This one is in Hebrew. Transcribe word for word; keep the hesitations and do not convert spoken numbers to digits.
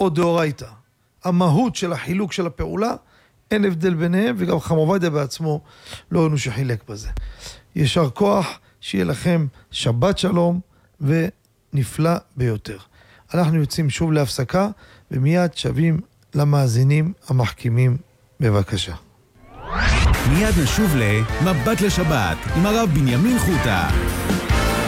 או דאורייתא. המהות של החילוק של הפעולה, אין הבדל ביניהם, וגם חכם עובדיה בעצמו לא ראינו שחילק בזה. ישר כוח, שיהיה לכם שבת שלום ונפלא ביותר. אנחנו יוצאים שוב להפסקה, ומיד שווים למאזינים המחכימים. בבקשה. מיד נשוב למבט לשבת עם הרב בנימין חוטה.